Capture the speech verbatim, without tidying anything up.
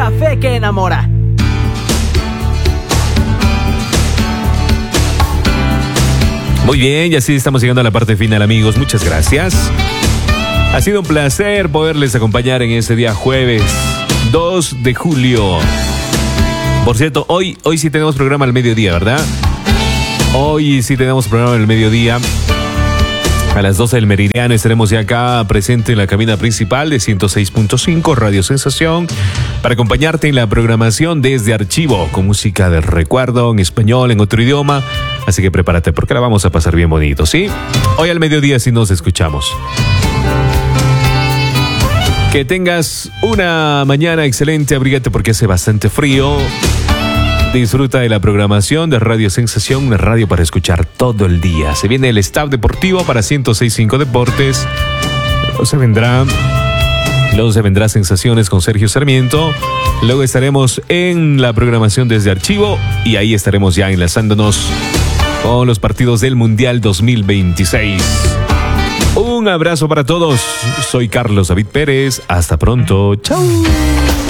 café que enamora. Muy bien, y así estamos llegando a la parte final, amigos. Muchas gracias. Ha sido un placer poderles acompañar en este día jueves dos de julio. Por cierto, hoy, hoy sí tenemos programa al mediodía, ¿verdad? Hoy sí tenemos programa al mediodía. A las doce del meridiano estaremos ya acá presente en la cabina principal de ciento seis punto cinco Radio Sensación para acompañarte en la programación desde archivo con música de recuerdo en español, en otro idioma. Así que prepárate porque la vamos a pasar bien bonito, ¿sí? Hoy al mediodía sí nos escuchamos. Que tengas una mañana excelente, abrígate porque hace bastante frío. Disfruta de la programación de Radio Sensación, una radio para escuchar todo el día. Se viene el staff deportivo para ciento seis punto cinco Deportes. Luego se vendrá, luego se vendrá Sensaciones con Sergio Sarmiento. Luego estaremos en la programación desde archivo y ahí estaremos ya enlazándonos con los partidos del Mundial dos mil veintiséis. Un abrazo para todos. Soy Carlos David Pérez. Hasta pronto. Chau.